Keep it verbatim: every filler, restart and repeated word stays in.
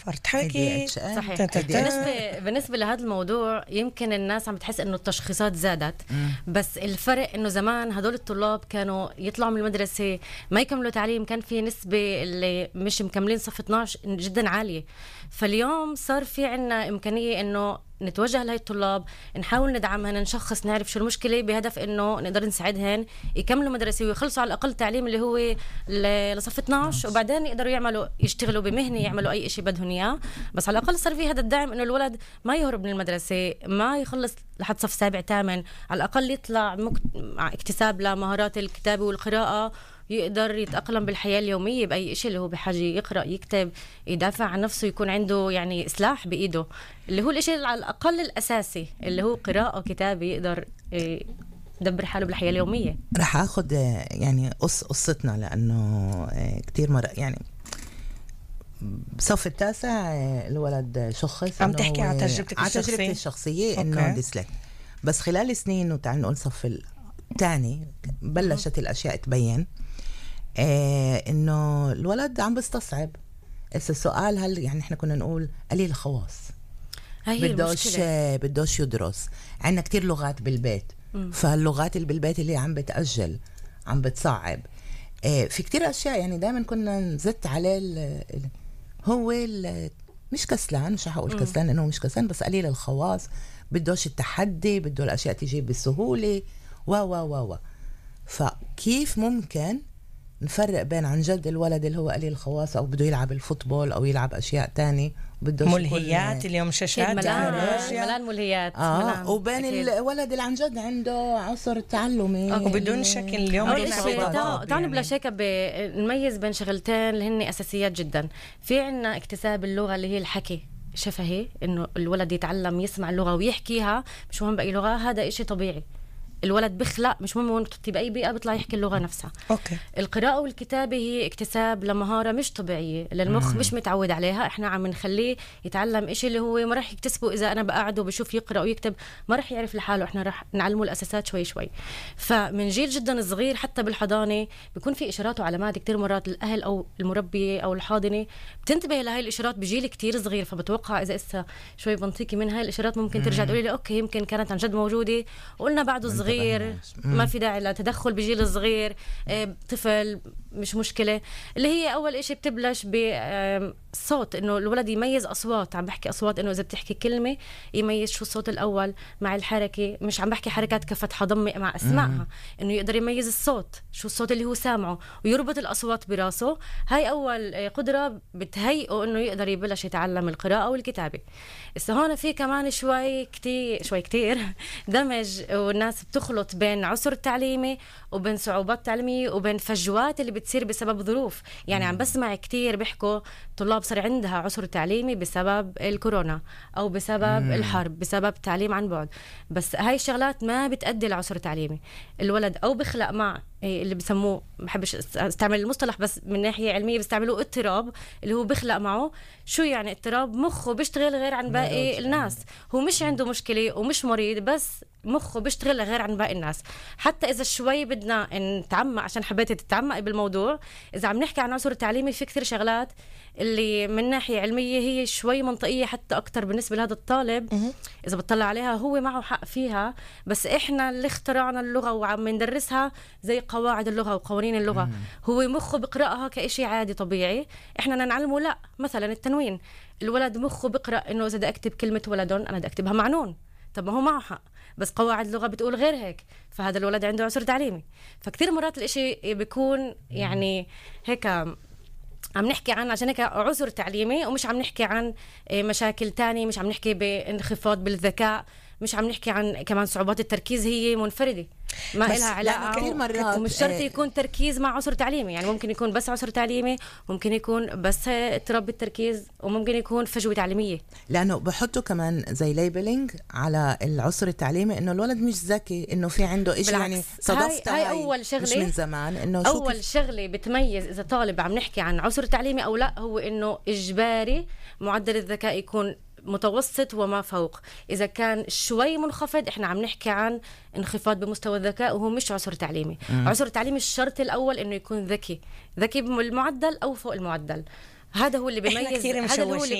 فرط حكي صحيح. بالنسبة بالنسبة لهذا الموضوع يمكن الناس عم تحس إنه التشخيصات زادت، مم. بس الفرق إنه زمان هدول الطلاب كانوا يطلعوا من المدرسة ما يكملوا تعليم، كان في نسبة اللي مش مكملين صف اثناشر جدا عالية. فاليوم صار في عنا إمكانية إنه نتوجه لهي الطلاب، نحاول ندعمهن، نشخص، نعرف شو المشكلة، بهدف إنه نقدر نساعدهن يكملوا مدرسة ويخلصوا على الأقل تعليم اللي هو لصف اثناشر، وبعدين يقدروا يعملوا يشتغلوا بمهنة، يعملوا أي إشي بدهم إياه. بس على الأقل صار في هذا الدعم إنه الولد ما يهرب من المدرسة، ما يخلص لحد صف سابع ثامن، على الأقل يطلع مكت... مع اكتساب لمهارات الكتابة والقراءة، يقدر يتأقلم بالحياة اليومية بأي إشي اللي هو بحاجة، يقرأ، يكتب، يدافع عن نفسه، يكون عنده يعني سلاح بإيده اللي هو الإشي على الأقل الأساسي اللي هو قراءة وكتابة، يقدر يدبر حاله بالحياة اليومية. رح أخذ يعني قص قصتنا لأنه كتير مرة يعني بصف التاسع الولد شخص عم تحكي عن تجربتك الشخصية, الشخصية إنه ديسلك، بس خلال سنين وتعال نقول صف الثاني بلشت الأشياء تبين آه إنه الولد عم بستصعب. السؤال هل يعني إحنا كنا نقول قليل خواص، بدوش بدوش يدرس، عنا كتير لغات بالبيت، م. فاللغات اللي بالبيت اللي عم بتأجل عم بتصعب آه في كتير أشياء. يعني دايما كنا نزت عليه ال ال هو ال مش كسلان، مش هقول كسلان إنه مش كسلان، بس قليل الخواص، بدوش التحدي، بده الأشياء تيجي بسهولة و و و و فكيف ممكن نفرق بين عن جد الولد اللي هو قليل الخواص أو بده يلعب الفوتبول أو يلعب أشياء تاني ملهيات اليوم شاشات ملان, ملان ملهيات آه ملان. وبين أكيد. الولد اللي عن جد عنده عصر تعلمي وبدون شك اليوم تعالوا بلا شك نميز بين شغلتين اللي هن أساسيات جدا. في عنا اكتساب اللغة اللي هي الحكي شفهي، إنه الولد يتعلم يسمع اللغة ويحكيها، مش مهم بأي لغة، هذا إشي طبيعي. الولد بخلق مش مهم وين بتحطيه بأي بيئة بيطلع يحكي اللغة نفسها. أوكي. القراءة والكتابة هي اكتساب لمهارة مش طبيعية للمخ، مش متعود عليها. احنا عم نخليه يتعلم إشي اللي هو ما راح يكتسبه إذا أنا بقعده بشوف يقرأ ويكتب، ما راح يعرف لحاله. احنا راح نعلمه الأساسات شوي شوي. فمن جيل جدا صغير حتى بالحضانة بيكون في إشارات وعلامات كتير مرات الأهل أو المربية أو الحاضنة بتنتبه لهاي الإشارات بجيل كتير صغير. فبتوقع إذا إسا شوي بنطيكي من هاي الإشارات ممكن ترجع تقولي لي أوكي يمكن كانت عن جد موجودة وقلنا بعده صغير صغير ما في داعي لتدخل بجيل صغير، طفل مش مشكلة. اللي هي أول إشي بتبلش بالصوت، إنه الولد يميز أصوات. عم بحكي أصوات إنه إذا بتحكي كلمة يميز شو الصوت الأول مع الحركة، مش عم بحكي حركات كفتحة ضمة مع أسمائها، إنه يقدر يميز الصوت شو الصوت اللي هو سامعه ويربط الأصوات براسه. هاي أول قدرة بتهيئه إنه يقدر يبلش يتعلم القراءة والكتابة. إذا هون في كمان شوي كتير شوي كتير دمج، والناس بتخلط بين عسر التعليمي وبين صعوبات تعليمية وبين فجوات اللي بتصير بسبب ظروف. يعني عم بسمع كتير بيحكوا طلاب صار عندها عسر تعليمي بسبب الكورونا أو بسبب مم. الحرب، بسبب تعليم عن بعد. بس هاي الشغلات ما بتأدي لعسر تعليمي. الولد أو بخلق مع اللي بسموه، ما بحبش استعمل المصطلح بس من ناحية علمية بيستعملوه اضطراب، اللي هو بخلق معه شو يعني اضطراب، مخه بيشتغل غير عن باقي الناس. هو مش عنده مشكلة ومش مريض، بس مخه بيشتغل غير عن باقي الناس. حتى إذا شوي بدنا نتعمق، عشان حبيت تتعمق بالموضوع، إذا عم نحكي عن عسر تعليمي في كثير شغلات اللي من ناحية علمية هي شوي منطقية حتى أكتر بالنسبة لهذا الطالب. إذا بتطلع عليها هو معه حق فيها، بس إحنا اللي اخترعنا اللغة وعم ندرسها زي قواعد اللغة وقوانين اللغة. هو مخه بقرأها كإشي عادي طبيعي، إحنا نعلمه لا. مثلا التنوين، الولد مخه بقرأ إنه إذا بدي أكتب كلمة ولدون أنا بدي أكتبها مع نون. طب ما هو معه حق، بس قواعد اللغة بتقول غير هيك، فهذا الولد عنده عسر تعليمي. فكتير مرات الاشي بيكون يعني هيك عم نحكي عن عشان هيك عسر تعليمي، ومش عم نحكي عن مشاكل تانية، مش عم نحكي بانخفاض بالذكاء، مش عم نحكي عن كمان صعوبات التركيز هي منفردة ما إلها علاقة. كثير مرات ومش شرط يكون تركيز مع عسر تعليمي، يعني ممكن يكون بس عسر تعليمي، ممكن يكون بس اضطراب بالتركيز، وممكن يكون فجوة تعليمية. لأنه بحطوا كمان زي ليبلينج على العسر التعليمي، إنه الولد مش ذكي، إنه في عنده إشي. يعني صدفت هاي, هاي أول شغلة مش من زمان، إنه أول شغلة بتميز إذا طالب عم نحكي عن عسر تعليمي أو لا، هو إنه إجباري معدل الذكاء يكون متوسط وما فوق. إذا كان شوي منخفض إحنا عم نحكي عن انخفاض بمستوى الذكاء، وهو مش عسر تعليمي. مم. عسر تعليمي الشرط الأول إنه يكون ذكي، ذكي بالمعدل أو فوق المعدل. هذا هو اللي بيميز، هذا هو اللي